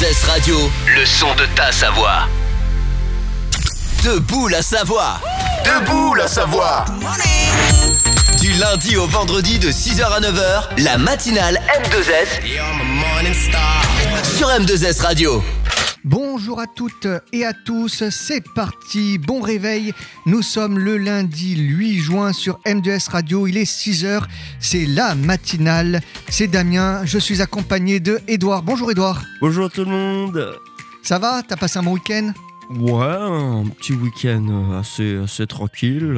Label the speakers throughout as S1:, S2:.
S1: M2S Radio, le son de ta Savoie. Debout la Savoie. Debout la Savoie. Du lundi au vendredi de 6h à 9h, la matinale M2S sur M2S Radio.
S2: Bonjour à toutes et à tous, c'est parti, bon réveil. Nous sommes le lundi 8 juin sur M2S Radio, il est 6h, c'est la matinale. C'est Damien, je suis accompagné de Edouard. Bonjour Edouard.
S3: Bonjour tout le monde.
S2: Ça va, t'as passé un bon week-end ?
S3: Ouais, un petit week-end assez tranquille.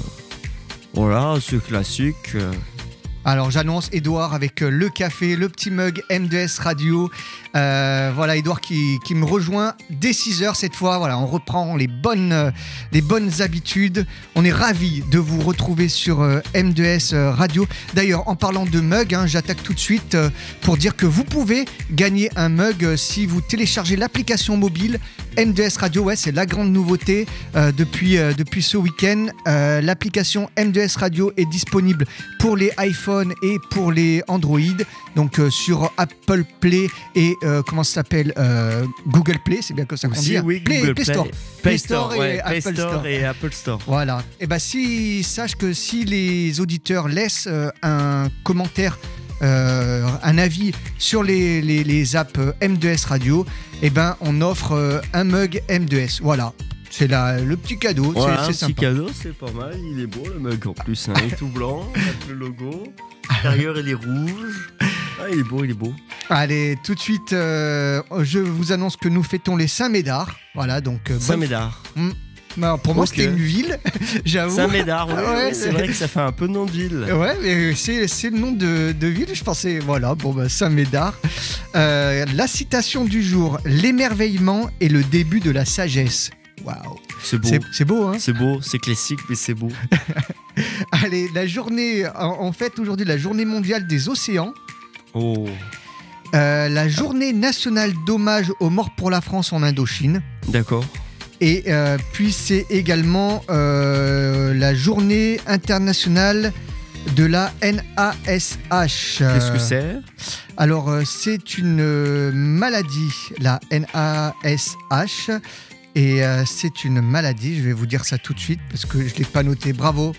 S3: Voilà, assez classique.
S2: Alors j'annonce Edouard avec le café, le petit mug M2S Radio. Voilà, Edouard qui me rejoint dès 6h cette fois. Voilà, on reprend les bonnes habitudes. On est ravis de vous retrouver sur M2S Radio. D'ailleurs, en parlant de mug, j'attaque tout de suite pour dire que vous pouvez gagner un mug si vous téléchargez l'application mobile M2S Radio. Ouais, c'est la grande nouveauté depuis ce week-end. L'application M2S Radio est disponible pour les iPhones et pour les Android. Donc sur Apple Play et comment ça s'appelle Google Play, c'est bien comme ça qu'on dit.
S3: Oui,
S2: Play Store.
S3: Play Store
S2: et
S3: Play
S2: Apple
S3: Store
S2: Store.
S3: et Apple Store.
S2: Voilà. Et sache que si les auditeurs laissent un commentaire, un avis sur les apps M2S Radio, on offre un mug M2S. Voilà. C'est le petit cadeau,
S3: Voilà,
S2: c'est sympa.
S3: Un petit cadeau, c'est pas mal. Il est beau le mug en plus. Il est tout blanc avec le logo. L'intérieur il est rouge. Il est beau.
S2: Allez, tout de suite, je vous annonce que nous fêtons les Saint-Médard. Voilà, donc
S3: Saint-Médard.
S2: Pour moi, c'était une ville, j'avoue.
S3: Saint-Médard,
S2: Ouais,
S3: c'est vrai que ça fait un peu nom de ville.
S2: Ouais, mais c'est le nom de ville, je pensais. Voilà, Saint-Médard. La citation du jour: l'émerveillement est le début de la sagesse. Waouh.
S3: C'est beau.
S2: C'est beau, hein.
S3: C'est beau, c'est classique, mais c'est beau.
S2: Allez, la journée, en fait, aujourd'hui, la journée mondiale des océans.
S3: Oh.
S2: La journée nationale d'hommage aux morts pour la France en Indochine.
S3: D'accord.
S2: Et puis c'est également la journée internationale de la NASH.
S3: Qu'est-ce que c'est ?
S2: Alors c'est une maladie, la NASH. Et c'est une maladie, je vais vous dire ça tout de suite parce que je ne l'ai pas noté. Bravo.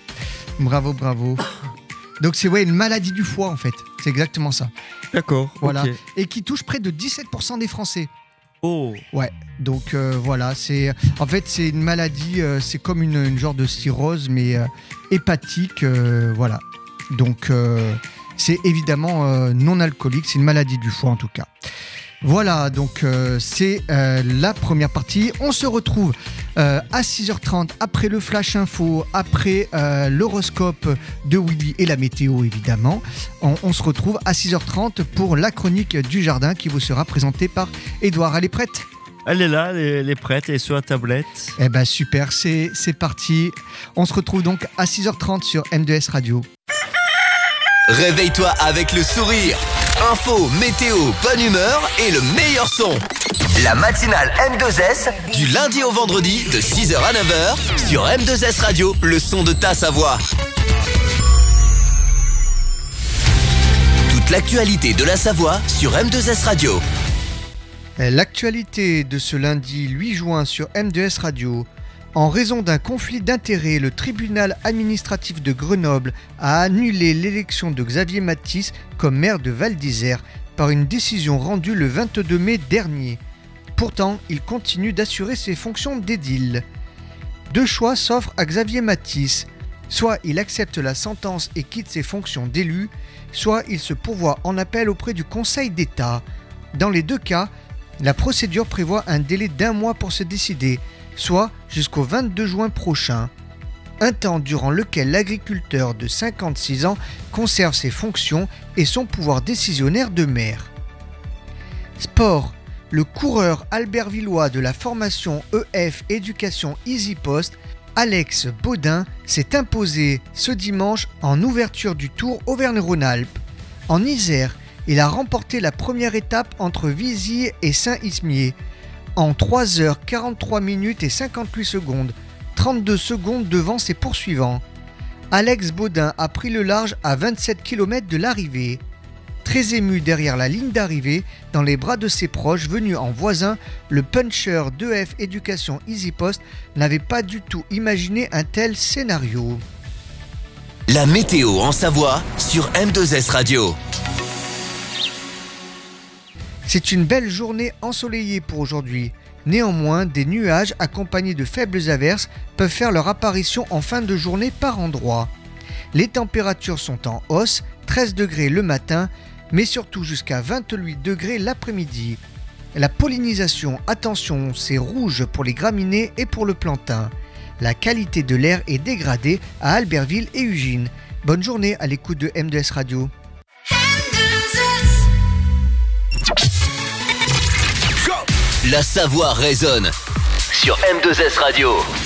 S2: Donc c'est une maladie du foie en fait, c'est exactement ça.
S3: D'accord,
S2: voilà.
S3: Okay.
S2: Et qui touche près de 17% des Français.
S3: Oh.
S2: Ouais, donc voilà, c'est une maladie, c'est comme une genre de cirrhose mais hépatique, voilà. Donc c'est évidemment non alcoolique, c'est une maladie du foie en tout cas. Voilà, donc c'est la première partie. On se retrouve à 6h30 après le Flash Info, après l'horoscope de Willy et la météo évidemment. On se retrouve à 6h30 pour la chronique du jardin qui vous sera présentée par Edouard. Elle est prête ?
S3: Elle est là, elle est prête, elle est sur la tablette.
S2: Super, c'est parti. On se retrouve donc à 6h30 sur M2S Radio.
S1: Réveille-toi avec le sourire. Info, météo, bonne humeur et le meilleur son. La matinale M2S, du lundi au vendredi de 6h à 9h sur M2S Radio, le son de ta Savoie. Toute l'actualité de la Savoie sur M2S Radio.
S2: L'actualité de ce lundi 8 juin sur M2S Radio. En raison d'un conflit d'intérêts, le tribunal administratif de Grenoble a annulé l'élection de Xavier Mathis comme maire de Val d'Isère par une décision rendue le 22 mai dernier. Pourtant, il continue d'assurer ses fonctions d'édile. Deux choix s'offrent à Xavier Mathis. Soit il accepte la sentence et quitte ses fonctions d'élu, soit il se pourvoit en appel auprès du Conseil d'État. Dans les deux cas, la procédure prévoit un délai d'1 mois pour se décider, soit jusqu'au 22 juin prochain. Un temps durant lequel l'agriculteur de 56 ans conserve ses fonctions et son pouvoir décisionnaire de maire. Sport. Le coureur albervillois de la formation EF Éducation EasyPost, Alex Baudin, s'est imposé ce dimanche en ouverture du Tour Auvergne-Rhône-Alpes. En Isère, il a remporté la première étape entre Viziers et Saint-Ismier en 3h43 minutes et 58 secondes, 32 secondes devant ses poursuivants. Alex Baudin a pris le large à 27 km de l'arrivée. Très ému derrière la ligne d'arrivée, dans les bras de ses proches venus en voisin, le puncher 2F Éducation Easy Post n'avait pas du tout imaginé un tel scénario.
S1: La météo en Savoie sur M2S Radio.
S2: C'est une belle journée ensoleillée pour aujourd'hui. Néanmoins, des nuages accompagnés de faibles averses peuvent faire leur apparition en fin de journée par endroits. Les températures sont en hausse, 13 degrés le matin, mais surtout jusqu'à 28 degrés l'après-midi. La pollinisation, attention, c'est rouge pour les graminées et pour le plantain. La qualité de l'air est dégradée à Albertville et Ugine. Bonne journée à l'écoute de M2S Radio.
S1: La Savoie résonne sur M2S Radio.